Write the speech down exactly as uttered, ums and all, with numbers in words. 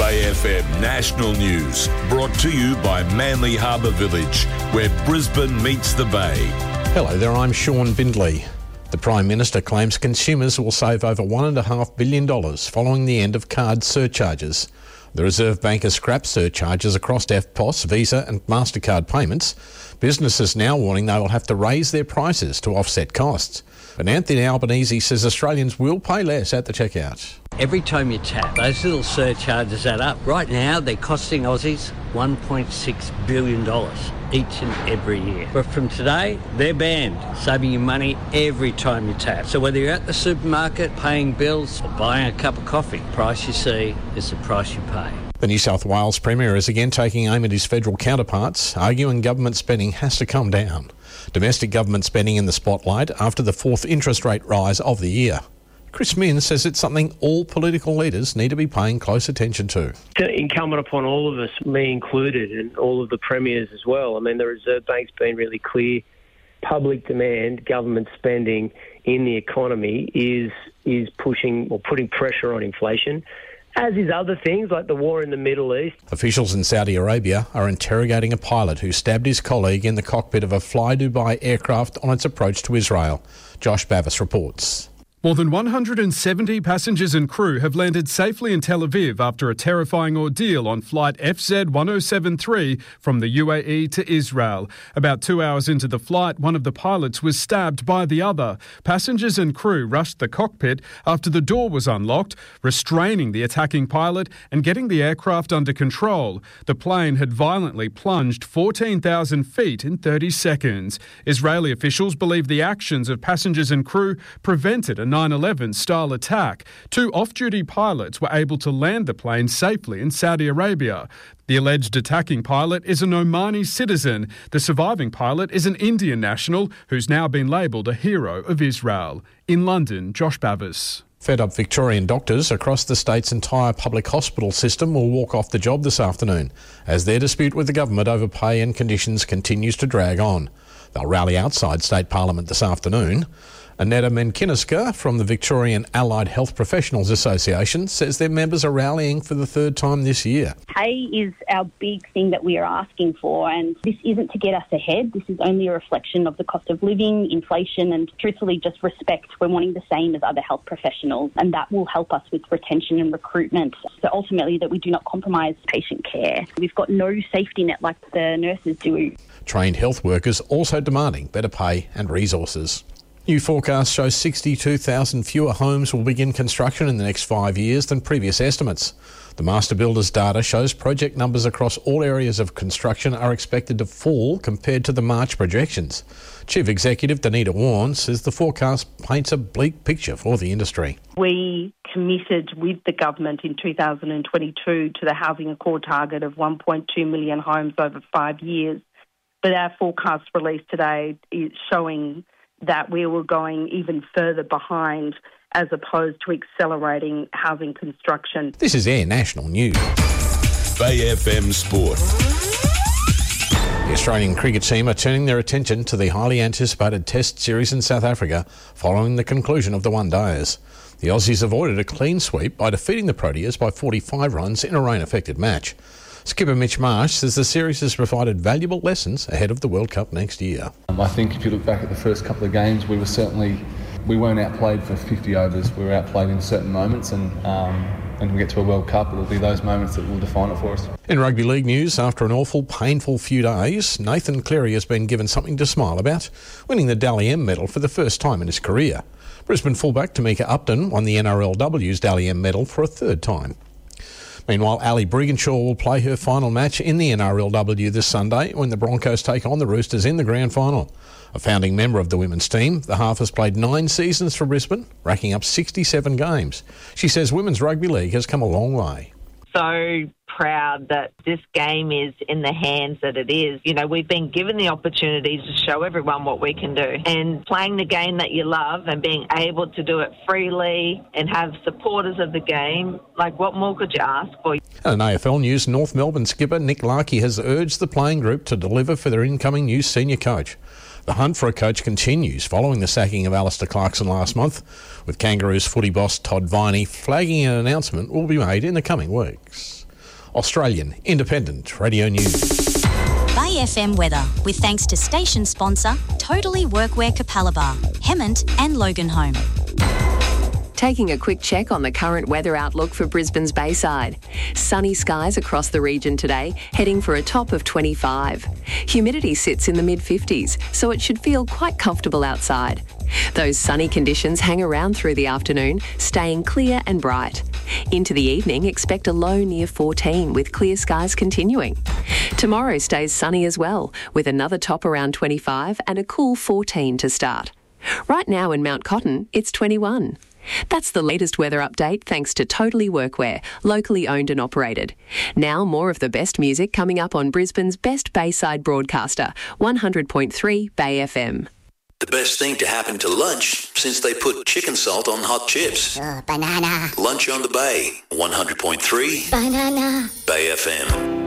Bay F M National News, brought to you by Manly Harbour Village, where Brisbane meets the Bay. Hello there, I'm Sean Bindley. The Prime Minister claims consumers will save over one point five billion dollars following the end of card surcharges. The Reserve Bank has scrapped surcharges across E F T P O S, Visa and MasterCard payments. Businesses now warning they will have to raise their prices to offset costs. But Anthony Albanese says Australians will pay less at the checkout. Every time you tap, those little surcharges add up. Right now, they're costing Aussies one point six billion dollars each and every year. But from today, they're banned, saving you money every time you tap. So whether you're at the supermarket, paying bills, or buying a cup of coffee, the price you see is the price you pay. The New South Wales Premier is again taking aim at his federal counterparts, arguing government spending has to come down. Domestic government spending in the spotlight after the fourth interest rate rise of the year. Chris Minns says it's something all political leaders need to be paying close attention to. It's incumbent upon all of us, me included, and all of the premiers as well. I mean, the Reserve Bank's been really clear. Public demand, government spending in the economy is is pushing or putting pressure on inflation, as is other things like the war in the Middle East. Officials in Saudi Arabia are interrogating a pilot who stabbed his colleague in the cockpit of a Fly Dubai aircraft on its approach to Israel. Josh Bavis reports. More than one hundred seventy passengers and crew have landed safely in Tel Aviv after a terrifying ordeal on flight F Z one oh seven three from the U A E to Israel. About two hours into the flight, one of the pilots was stabbed by the other. Passengers and crew rushed the cockpit after the door was unlocked, restraining the attacking pilot and getting the aircraft under control. The plane had violently plunged fourteen thousand feet in thirty seconds. Israeli officials believe the actions of passengers and crew prevented a nine eleven style attack. Two off-duty pilots were able to land the plane safely in Saudi Arabia. The alleged attacking pilot is an Omani citizen. The surviving pilot is an Indian national who's now been labelled a hero of Israel. In London, Josh Bavis. Fed-up Victorian doctors across the state's entire public hospital system will walk off the job this afternoon as their dispute with the government over pay and conditions continues to drag on. They'll rally outside State Parliament this afternoon. Annetta Menkiniska from the Victorian Allied Health Professionals Association says their members are rallying for the third time this year. Pay is our big thing that we are asking for, and this isn't to get us ahead. This is only a reflection of the cost of living, inflation, and truthfully just respect. We're wanting the same as other health professionals, and that will help us with retention and recruitment. So ultimately that we do not compromise patient care. We've got no safety net like the nurses do. Trained health workers also demanding better pay and resources. New forecasts show sixty-two thousand fewer homes will begin construction in the next five years than previous estimates. The Master Builders data shows project numbers across all areas of construction are expected to fall compared to the March projections. Chief Executive Danita Warren says the forecast paints a bleak picture for the industry. We committed with the government in two thousand twenty-two to the Housing Accord target of one point two million homes over five years, but our forecast released today is showing that we were going even further behind as opposed to accelerating housing construction. This is Air National News. Bay F M Sport. The Australian cricket team are turning their attention to the highly anticipated Test series in South Africa following the conclusion of the one-dayers. The Aussies avoided a clean sweep by defeating the Proteas by forty-five runs in a rain-affected match. Skipper Mitch Marsh says the series has provided valuable lessons ahead of the World Cup next year. Um, I think if you look back at the first couple of games, we were certainly, we weren't outplayed for fifty overs. We were outplayed in certain moments, and um, when we get to a World Cup, it'll be those moments that will define it for us. In rugby league news, after an awful, painful few days, Nathan Cleary has been given something to smile about, winning the Dally M medal for the first time in his career. Brisbane fullback Tamika Upton won the N R L W's Dally M medal for a third time. Meanwhile, Ali Brigginshaw will play her final match in the N R L W this Sunday when the Broncos take on the Roosters in the grand final. A founding member of the women's team, the half has played nine seasons for Brisbane, racking up sixty-seven games. She says women's rugby league has come a long way. So proud that this game is in the hands that it is. You know, we've been given the opportunity to show everyone what we can do. And playing the game that you love and being able to do it freely and have supporters of the game, like what more could you ask for? And in A F L news, North Melbourne skipper Nick Larkey has urged the playing group to deliver for their incoming new senior coach. The hunt for a coach continues following the sacking of Alistair Clarkson last month, with Kangaroos footy boss Todd Viney flagging an announcement will be made in the coming weeks. Australian Independent Radio News. Bay F M weather, with thanks to station sponsor Totally Workwear Capalaba, Hemmant and Loganholme. Taking a quick check on the current weather outlook for Brisbane's Bayside. Sunny skies across the region today, heading for a top of twenty-five. Humidity sits in the mid fifties, so it should feel quite comfortable outside. Those sunny conditions hang around through the afternoon, staying clear and bright. Into the evening, expect a low near fourteen, with clear skies continuing. Tomorrow stays sunny as well, with another top around twenty-five and a cool fourteen to start. Right now in Mount Cotton, it's twenty-one. That's the latest weather update thanks to Totally Workwear, locally owned and operated. Now more of the best music coming up on Brisbane's best Bayside broadcaster, one hundred point three Bay F M. The best thing to happen to lunch since they put chicken salt on hot chips. Oh, banana. Lunch on the Bay, one hundred point three Banana. Bay F M.